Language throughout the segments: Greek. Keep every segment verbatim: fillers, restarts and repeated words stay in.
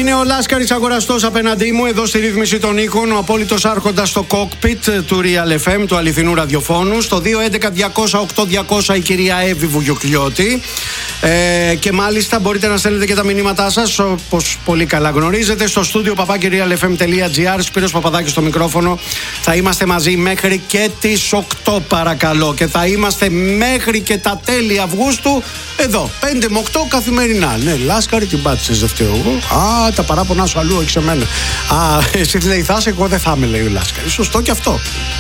Είναι ο Λάσκαρης Αγοραστός απέναντί μου, εδώ στη ρύθμιση των ήχων, ο απόλυτος άρχοντας στο κόκπιτ του Real εφ εμ, του αληθινού ραδιοφώνου. Στο δύο έντεκα διακόσια οκτώ διακόσια η κυρία Εύη Βουγιουκλιώτη. Ε, και μάλιστα μπορείτε να στέλνετε και τα μηνύματά σας, όπως πολύ καλά γνωρίζετε, στο στούντιο παπάκι real f m dot g r. Σπύρος Παπαδάκης στο μικρόφωνο. Θα είμαστε μαζί μέχρι και τις οκτώ, παρακαλώ. Και θα είμαστε μέχρι και τα τέλη Αυγούστου εδώ, πέντε με οκτώ καθημερινά. Ναι, Λάσκαρη, την πάτησες, δεν φταίω εγώ. Α, τα παράπονά σου αλλού, όχι σε μένα. Α, εσύ λέει θα είσαι, εγώ δεν θα είμαι, λέει ο Λάσκαρη. Σωστό και αυτό.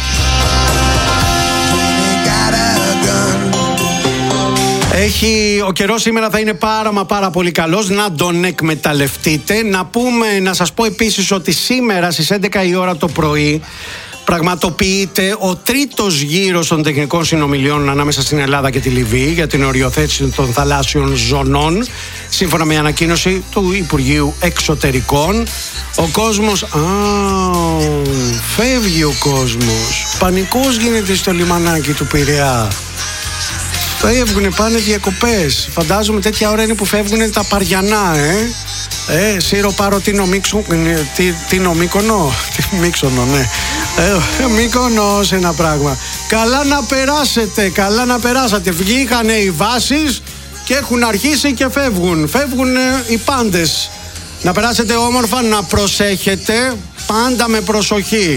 Έχει, ο καιρός σήμερα θα είναι πάρα μα πάρα πολύ καλός, να τον εκμεταλλευτείτε. Να πούμε, να σας πω επίσης ότι σήμερα στις έντεκα η ώρα το πρωί πραγματοποιείται ο τρίτος γύρος των τεχνικών συνομιλιών ανάμεσα στην Ελλάδα και τη Λιβύη για την οριοθέτηση των θαλάσσιων ζωνών, σύμφωνα με ανακοίνωση του Υπουργείου Εξωτερικών. Ο κόσμος, α, φεύγει ο κόσμος, πανικός γίνεται στο λιμανάκι του Πειραιά. Φεύγουνε, πάνε διακοπές. Φαντάζομαι τέτοια ώρα είναι που φεύγουνε τα Παριανά, ε. Ε, Σύρο πάρω τίνο Μίξο, τι, τίνο Μύκονο, τι Μίξονο, ναι. Ε, Μύκονος ένα πράγμα. Καλά να περάσετε, καλά να περάσατε. Βγήκανε οι βάσεις και έχουν αρχίσει και φεύγουν. Φεύγουν οι πάντες. Να περάσετε όμορφα, να προσέχετε, πάντα με προσοχή.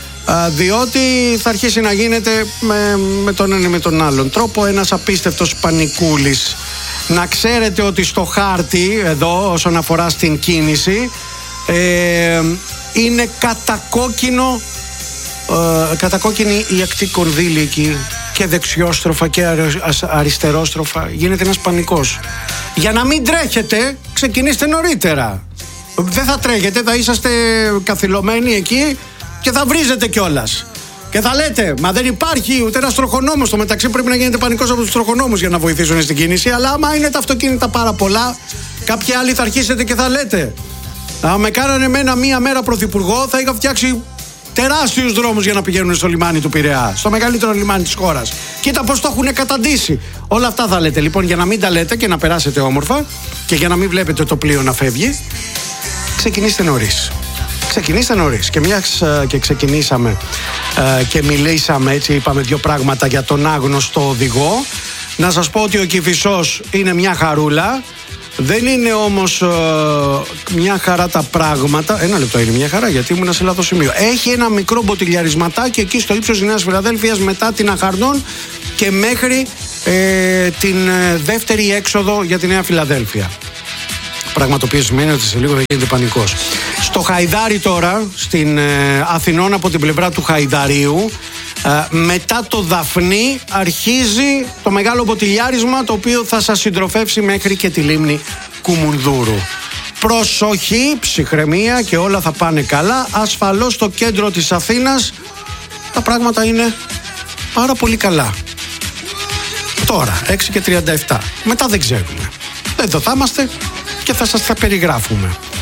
Διότι θα αρχίσει να γίνεται με, με τον ένα ή με τον άλλον τρόπο ένας απίστευτος πανικούλης. Να ξέρετε ότι στο χάρτη εδώ, όσον αφορά στην κίνηση, ε, είναι κατακόκκινο, ε, κατακόκκινη η ακτή κονδύλη εκεί, και δεξιόστροφα και αριστερόστροφα. Γίνεται ένας πανικός. Για να μην τρέχετε, ξεκινήστε νωρίτερα. Δεν θα τρέχετε, θα είσαστε καθυλωμένοι εκεί και θα βρίζετε κιόλας. Και θα λέτε, μα δεν υπάρχει ούτε ένας τροχονόμος. Στο μεταξύ πρέπει να γίνεται πανικός από τους τροχονόμους για να βοηθήσουν στην κίνηση. Αλλά άμα είναι τα αυτοκίνητα πάρα πολλά, κάποιοι άλλοι θα αρχίσετε και θα λέτε, αν με κάνανε εμένα μία μέρα πρωθυπουργό, θα είχα φτιάξει τεράστιους δρόμους για να πηγαίνουν στο λιμάνι του Πειραιά, στο μεγαλύτερο λιμάνι της χώρας. Κοίτα πώς το έχουν καταντήσει. Όλα αυτά θα λέτε. Λοιπόν, για να μην τα λέτε και να περάσετε όμορφα και για να μην βλέπετε το πλοίο να φεύγει, ξεκινήστε νωρίς. Ξεκινήστε νωρίς. Και μιας και ξεκινήσαμε και μιλήσαμε, έτσι είπαμε δύο πράγματα για τον άγνωστο οδηγό, να σας πω ότι ο Κηφισός είναι μια χαρούλα. Δεν είναι όμως ε, μια χαρά τα πράγματα. Ένα λεπτό, είναι μια χαρά γιατί ήμουν σε λάθος σημείο. Έχει ένα μικρό μποτιλιαρισματάκι εκεί στο ύψος της Νέας Φιλαδέλφειας, μετά την Αχαρνών και μέχρι ε, την ε, δεύτερη έξοδο για τη Νέα Φιλαδέλφεια. Πράγμα το οποίο σημαίνει ότι σε λίγο θα γίνεται πανικός. Στο Χαϊδάρι τώρα, στην ε, Αθηνών, από την πλευρά του Χαϊδαρίου, ε, μετά το Δαφνί αρχίζει το μεγάλο μποτιλιάρισμα, το οποίο θα σας συντροφεύσει μέχρι και τη λίμνη Κουμουνδούρου. Προσοχή, ψυχραιμία και όλα θα πάνε καλά. Ασφαλώς στο κέντρο της Αθήνας τα πράγματα είναι πάρα πολύ καλά. Τώρα, έξι και τριάντα επτά. Μετά δεν ξέρουμε. Εδώ θα είμαστε και θα σας τα περιγράφουμε.